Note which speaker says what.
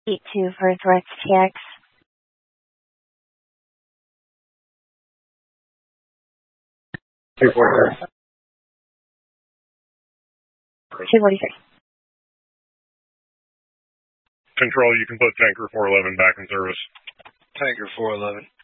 Speaker 1: 82 for threats TX.
Speaker 2: Report.
Speaker 1: 243.
Speaker 3: Control, you can put Tanker 411 back in service.
Speaker 4: Tanker 411.